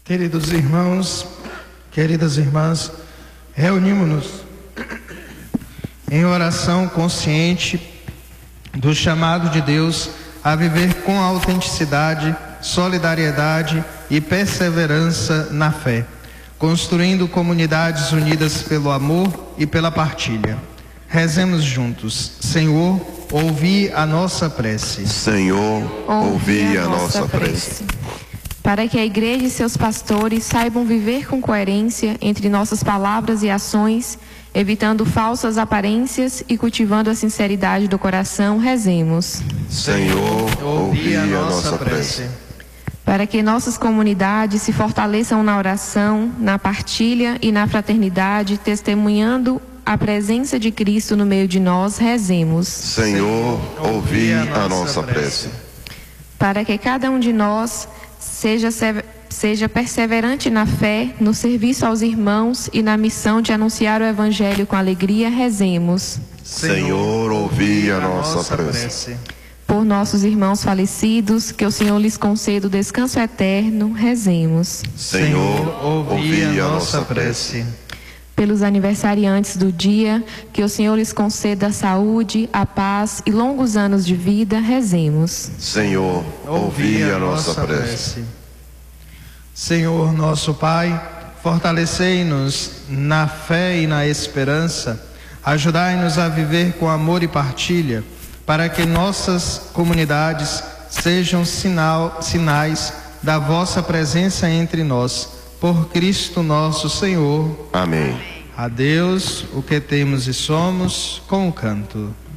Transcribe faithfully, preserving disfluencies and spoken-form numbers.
Queridos irmãos, queridas irmãs, reunimos-nos em oração consciente do chamado de Deus a viver com autenticidade, solidariedade e perseverança na fé, construindo comunidades unidas pelo amor e pela partilha. Rezemos juntos. Senhor, ouvi a nossa prece. Senhor, ouvi a nossa prece. Para que a Igreja e seus pastores saibam viver com coerência entre nossas palavras e ações, evitando falsas aparências e cultivando a sinceridade do coração, rezemos. Senhor, ouvi a nossa prece. Para que nossas comunidades se fortaleçam na oração, na partilha e na fraternidade, testemunhando a presença de Cristo no meio de nós, rezemos. Senhor, ouvi a nossa prece. Para que cada um de nós seja, seja perseverante na fé, no serviço aos irmãos e na missão de anunciar o Evangelho com alegria, rezemos. Senhor, ouvi a nossa prece. Por nossos irmãos falecidos, que o Senhor lhes conceda o descanso eterno, rezemos. Senhor, ouvi a nossa prece. Pelos aniversariantes do dia, que o Senhor lhes conceda a saúde, a paz e longos anos de vida, rezemos. Senhor, ouvi a nossa prece. Senhor nosso Pai, fortalecei-nos na fé e na esperança, ajudai-nos a viver com amor e partilha, para que nossas comunidades sejam sinal, sinais da vossa presença entre nós. Por Cristo nosso Senhor. Amém. A Deus, o que temos e somos, com o canto.